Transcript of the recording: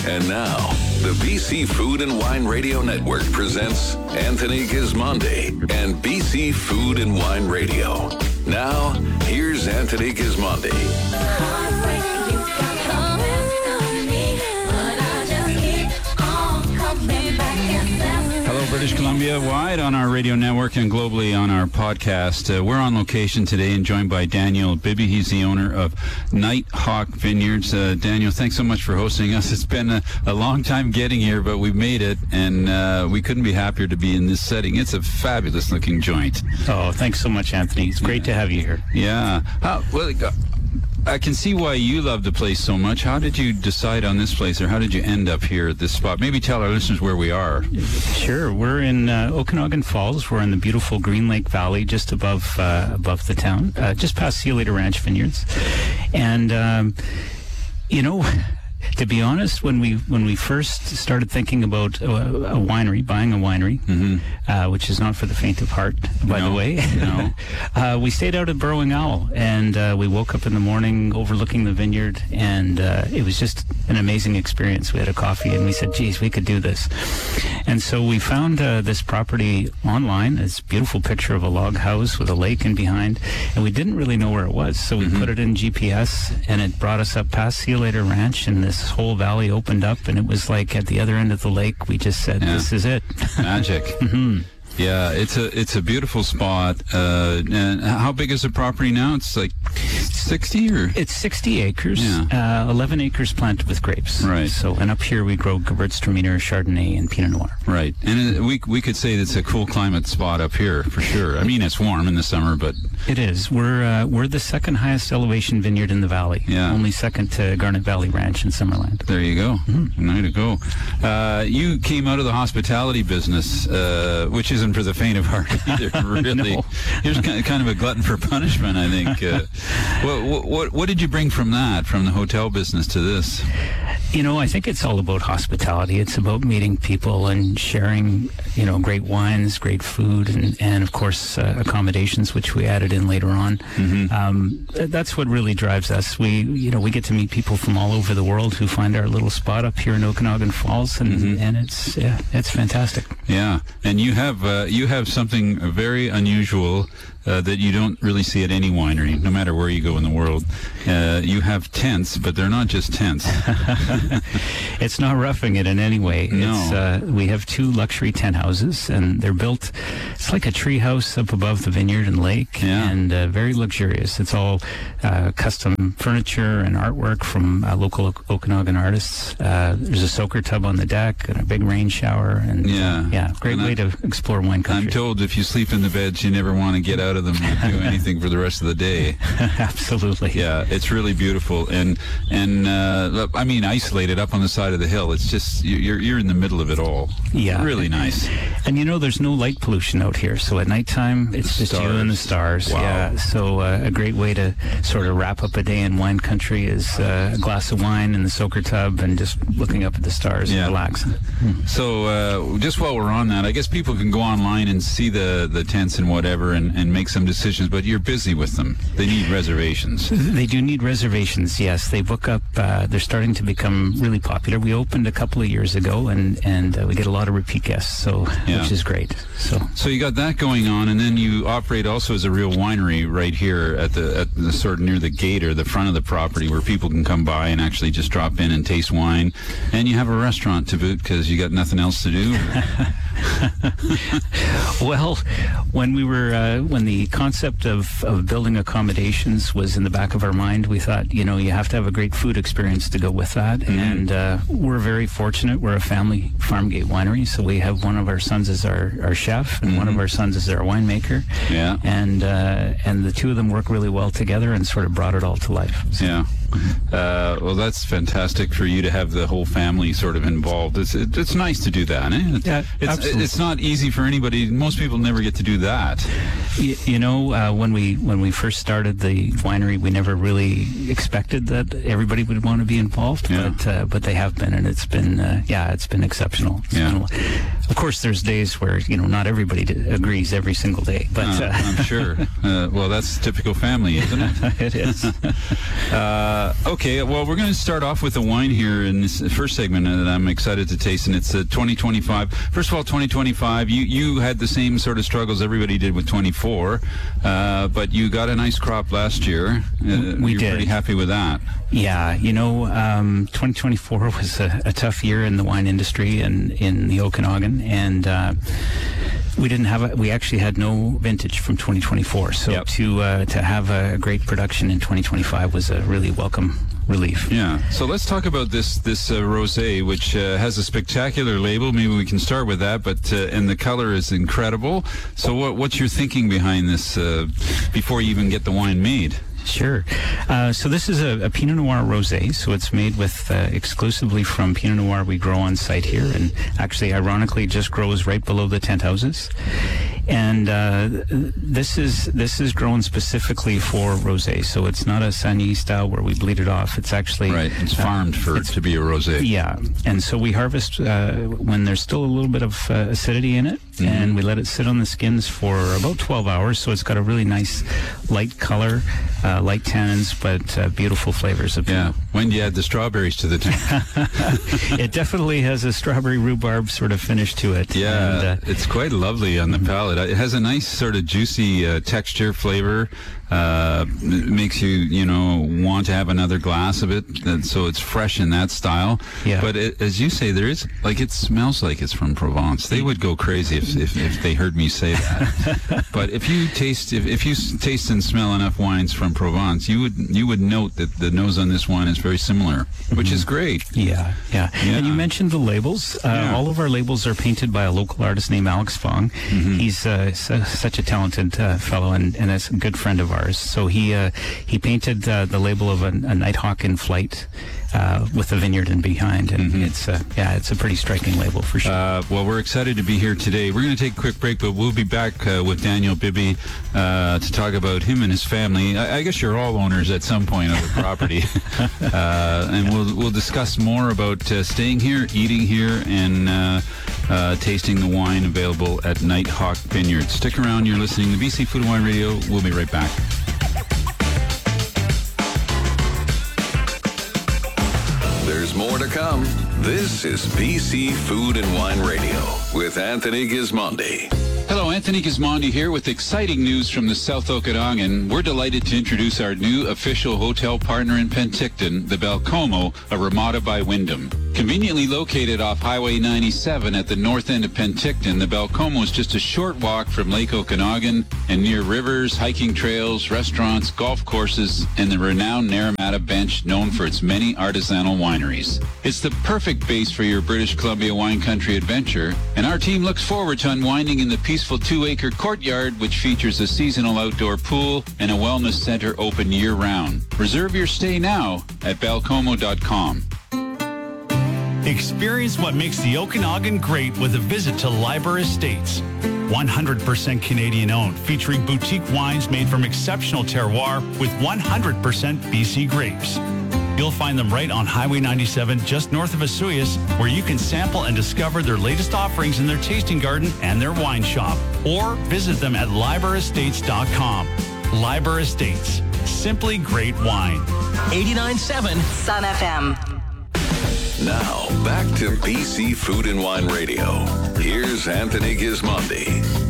And now, the BC Food and Wine Radio Network presents Anthony Gismondi and BC Food and Wine Radio. Now, here's Anthony Gismondi. Hello, British Columbia, wide on our radio network and globally on our podcast. We're on location today and joined by Daniel Bibby. He's the owner of Nighthawk Vineyards. Daniel, thanks so much for hosting us. It's been a long time getting here, but we've made it, and we couldn't be happier to be in this setting. It's a fabulous-looking joint. Oh, thanks so much, Anthony. It's great to have you here. Yeah. I can see why you love the place so much. How did you decide on this place, or how did you end up here at this spot? Maybe tell our listeners where we are. Sure. We're in Okanagan Falls. We're in the beautiful Green Lake Valley, just above the town, just past Sea Later Ranch Vineyards. And, to be honest, when we first started thinking about buying a winery, which is not for the faint of heart, by the way, we stayed out at Burrowing Owl, and we woke up in the morning overlooking the vineyard, and it was just an amazing experience. We had a coffee, and we said, geez, we could do this. And so we found this property online, this beautiful picture of a log house with a lake in behind, and we didn't really know where it was, so we put it in GPS, and it brought us up past Sea Later Ranch, and this whole valley opened up, and it was like at the other end of the lake. We just said, this is it. Magic. Yeah, it's a beautiful spot. And how big is the property now? It's like 60 or? It's 60 acres. Yeah. 11 acres planted with grapes. Right. So, and up here we grow Gewürztraminer, Chardonnay, and Pinot Noir. Right. And we could say it's a cool climate spot up here for sure. I mean, it's warm in the summer, but it is. We're the second highest elevation vineyard in the valley. Yeah. Only second to Garnet Valley Ranch in Summerland. There you go. Way to go. You came out of the hospitality business, which isn't for the faint of heart either, really. No. You're kind of a glutton for punishment, I think. What did you bring from the hotel business to this? I think it's all about hospitality. It's about meeting people and sharing, great wines, great food, and of course, accommodations, which we added in later on. That's what really drives us. We get to meet people from all over the world who find our little spot up here in Okanagan Falls, and it's fantastic. Yeah, and you have something very unusual that you don't really see at any winery, no matter where you go in the world. You have tents, but they're not just tents. It's not roughing it in any way. No. We have 2 luxury tent houses, and they're built, it's like a tree house up above the vineyard and lake, and very luxurious. It's all custom furniture and artwork from local Okanagan artists. There's a soaker tub on the deck and a big rain shower, and great way to explore wine country. I'm told if you sleep in the beds, you never want to get out of them and do anything for the rest of the day. Absolutely. Yeah, it's really beautiful, and I mean, isolated up on the side of the hill. It's just you're in the middle of it all. Yeah, really nice. And there's no light pollution out here, so at nighttime it's just you and the stars. Wow. Yeah, so a great way to sort of wrap up a day in wine country is a glass of wine in the soaker tub and just looking up at the stars and relaxing. So just while we're on that, I guess people can go online and see the tents and whatever and make some decisions, but you're busy with them. They need reservations. They do need reservations, yes. They book up. They're starting to become really popular. We opened a couple of years ago, and we get a lot of repeat guests, which is great. So you got that going on, and then you operate also as a real winery right here at the sort of near the gate or the front of the property, where people can come by and actually just drop in and taste wine. And you have a restaurant to boot because you got nothing else to do. Well, when the concept of building accommodations was in the back of our mind, we thought, you have to have a great food experience to go with that. And we're very fortunate. We're a family farm gate winery, so we have one of our sons as our chef, and one of our sons is our winemaker. Yeah. And the two of them work really well together and sort of brought it all to life. So. Yeah. Well, that's fantastic for you to have the whole family sort of involved. It's nice to do that, eh? Absolutely. It's not easy for anybody. Most people never get to do that. When we first started the winery, we never really expected that everybody would want to be involved, but they have been, and it's been exceptional. Of course, there's days where not everybody agrees every single day, but I'm sure. Well, that's typical family, isn't it? It is. Okay, well, we're going to start off with a wine here in this first segment that I'm excited to taste, and it's 2025. First of all, 2025, you had the same sort of struggles everybody did with 24, but you got a nice crop last year. We did. Pretty happy with that. Yeah, 2024 was a tough year in the wine industry and in the Okanagan, and we actually had no vintage from 2024. So Yep. to have a great production in 2025 was a really welcome relief. Yeah. So let's talk about this rosé, which has a spectacular label. Maybe we can start with that. But and the color is incredible. So what's your thinking behind this before you even get the wine made? Sure. So this is a Pinot Noir rosé. So it's made with exclusively from Pinot Noir we grow on site here, and actually, ironically, just grows right below the tent houses. And this is grown specifically for rosé. So it's not a Sagny style where we bleed it off. It's actually right. It's farmed to be a rosé. Yeah. And so we harvest when there's still a little bit of acidity in it, and we let it sit on the skins for about 12 hours. So it's got a really nice light color. Light tannins, but beautiful flavors of Pinot. Yeah. When do you add the strawberries to the tank? It definitely has a strawberry rhubarb sort of finish to it. Yeah, and, it's quite lovely on the palate. It has a nice sort of juicy texture, flavor. It makes you want to have another glass of it. And so it's fresh in that style. Yeah. But as you say, there is it smells like it's from Provence. They would go crazy if they heard me say that. But if you taste and smell enough wines from Provence, you would note that the nose on this wine is very similar, which is great. Yeah. And you mentioned the labels. All of our labels are painted by a local artist named Alex Fong. He's such a talented fellow and is a good friend of ours. So he painted the label of a nighthawk in flight with a vineyard in behind, and it's a pretty striking label for sure. Well, we're excited to be here today. We're going to take a quick break, but we'll be back with Daniel Bibby to talk about him and his family. I guess you're all owners at some point of the property, and we'll discuss more about staying here, eating here, and tasting the wine available at Nighthawk Vineyard. Stick around. You're listening to BC Food and Wine Radio. We'll be right back. There's more to come. This is BC Food and Wine Radio with Anthony Gismondi. Hello, Anthony Gismondi here with exciting news from the South Okanagan. We're delighted to introduce our new official hotel partner in Penticton, the Belcomo, a Ramada by Wyndham. Conveniently located off Highway 97 at the north end of Penticton, the Belcomo is just a short walk from Lake Okanagan and near rivers, hiking trails, restaurants, golf courses, and the renowned Naramata Bench, known for its many artisanal wineries. It's the perfect base for your British Columbia wine country adventure, and our team looks forward to unwinding in the peaceful 2-acre courtyard, which features a seasonal outdoor pool and a wellness center open year-round. Reserve your stay now at belcomo.com. Experience what makes the Okanagan great with a visit to Liber Estates. 100% Canadian-owned, featuring boutique wines made from exceptional terroir with 100% BC grapes. You'll find them right on Highway 97, just north of Osoyoos, where you can sample and discover their latest offerings in their tasting garden and their wine shop. Or visit them at liberestates.com. Liber Estates. Simply great wine. 89.7 Sun FM. Now, back to BC Food and Wine Radio. Here's Anthony Gismondi.